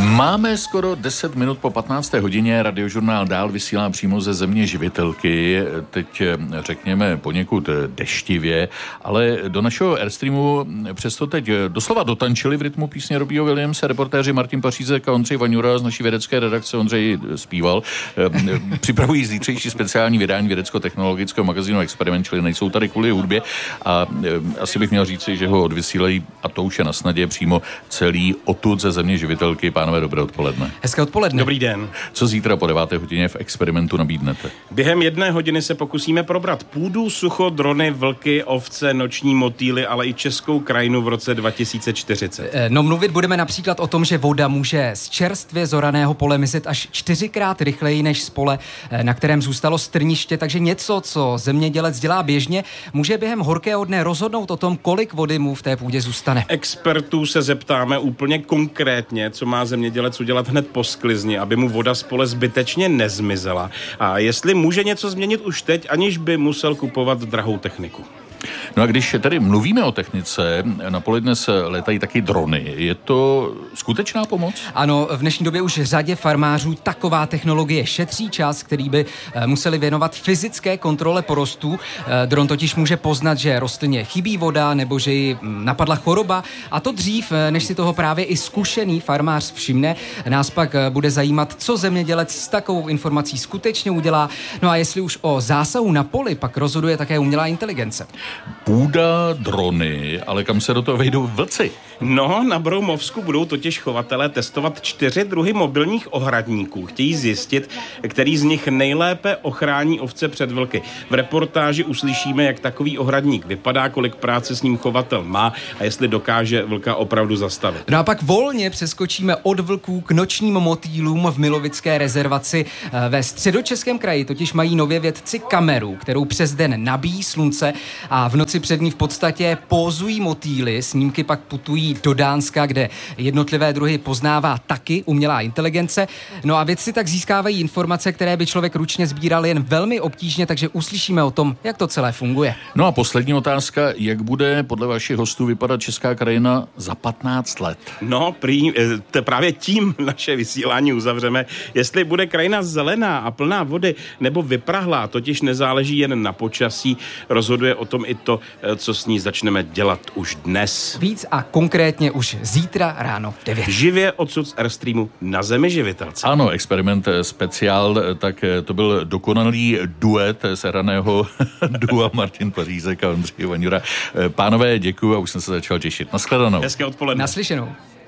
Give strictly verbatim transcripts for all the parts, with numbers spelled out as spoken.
Máme skoro deset minut po patnácté hodině, Radiožurnál dál vysílá přímo ze země živitelky, teď řekněme poněkud deštivě, ale do našeho Airstreamu přesto teď doslova dotančili v rytmu písně Robbieho Williamse reportéři Martin Pařízek a Ondřej Vaňura z naší vědecké redakce. Ondřej zpíval. Připravují zítřejší speciální vydání vědecko-technologického magazínu Experiment, čili nejsou tady kvůli hudbě a asi bych měl říci, že ho odvysílají a to už je na snadě přímo celý odtud ze země živitelky. Pánové, dobré odpoledne. Hezké odpoledne. Dobrý den. Co zítra po deváté hodině v Experimentu nabídnete? Během jedné hodiny se pokusíme probrat půdu, sucho, drony, vlky, ovce, noční motýly, ale i českou krajinu v roce dva tisíce čtyřicet. No mluvit budeme například o tom, že voda může z čerstvě zoraného pole mizet až čtyřikrát rychleji než z pole, na kterém zůstalo strniště, takže něco, co zemědělec dělá běžně, může během horkého dne rozhodnout o tom, kolik vody mu v té půdě zůstane. Expertů se zeptáme úplně konkrétně, co má zemědělec udělat hned po sklizni, aby mu voda z pole zbytečně nezmizela. A jestli může něco změnit už teď, aniž by musel kupovat drahou techniku. No a když tady mluvíme o technice, na poli dnes letají taky drony. Je to skutečná pomoc? Ano, v dnešní době už řadě farmářů taková technologie šetří čas, který by museli věnovat fyzické kontrole porostů. Dron totiž může poznat, že rostlině chybí voda nebo že ji napadla choroba, a to dřív, než si toho právě i zkušený farmář všimne. Nás pak bude zajímat, co zemědělec s takovou informací skutečně udělá. No a jestli už o zásahu na poli pak rozhoduje také umělá inteligence. Půda, drony, ale kam se do toho vejdou vlci? No, na Broumovsku budou totiž chovatelé testovat čtyři druhy mobilních ohradníků. Chtějí zjistit, který z nich nejlépe ochrání ovce před vlky. V reportáži uslyšíme, jak takový ohradník vypadá, kolik práce s ním chovatel má a jestli dokáže vlka opravdu zastavit. No a pak volně přeskočíme od vlků k nočním motýlům v Milovické rezervaci. Ve Středočeském kraji totiž mají nově vědci kameru, kterou přes den nabíjí slunce a v noci před ní v podstatě pózují motýly. Snímky pak putují do Dánska, kde jednotlivé druhy poznává taky umělá inteligence. No a vědci tak získávají informace, které by člověk ručně sbíral jen velmi obtížně, takže uslyšíme o tom, jak to celé funguje. No a poslední otázka, jak bude podle vašich hostů vypadat česká krajina za patnáct let? No, prý, te právě tím naše vysílání uzavřeme. Jestli bude krajina zelená a plná vody nebo vyprahlá, totiž nezáleží jen na počasí, rozhoduje o tom i to, co s ní začneme dělat už dnes. Víc a konkrétně už zítra ráno v devět. Živě odsud z Airstreamu na zemi živitelce. Ano, Experiment speciál, tak to byl dokonalý duet sehraného dua Martin Pařízek a Ondřej Vaňura. Pánové, děkuju a už jsem se začal těšit. Nashledanou. Hezké odpoledne. Naslyšenou.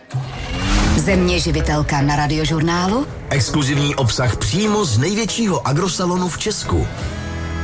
Země živitelka na Radiožurnálu. Exkluzivní obsah přímo z největšího agrosalonu v Česku.